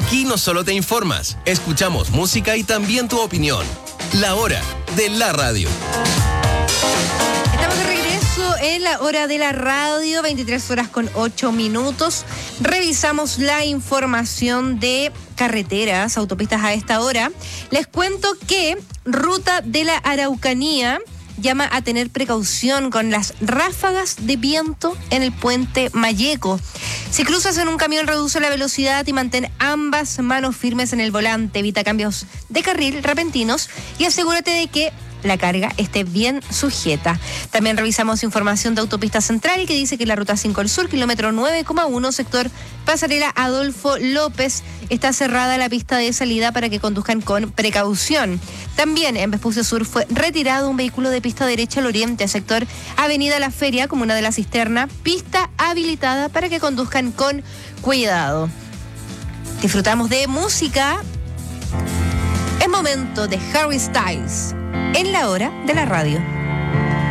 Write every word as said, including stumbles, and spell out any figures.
Aquí no solo te informas, escuchamos música y también tu opinión. La hora de la radio. Estamos de regreso en la hora de la radio, veintitrés horas con ocho minutos. Revisamos la información de carreteras, autopistas a esta hora. Les cuento que Ruta de la Araucanía llama a tener precaución con las ráfagas de viento en el puente Malleco. Si cruzas en un camión, reduce la velocidad y mantén ambas manos firmes en el volante. Evita cambios de carril repentinos y asegúrate de que la carga esté bien sujeta. También revisamos información de Autopista Central que dice que la Ruta cinco al Sur, kilómetro nueve coma uno, sector Pasarela Adolfo López, está cerrada la pista de salida para que conduzcan con precaución. También en Vespucio Sur fue retirado un vehículo de pista derecha al oriente, sector Avenida La Feria, comuna de La Cisterna, pista habilitada para que conduzcan con cuidado. Disfrutamos de música. Es momento de Harry Styles en la hora de la radio.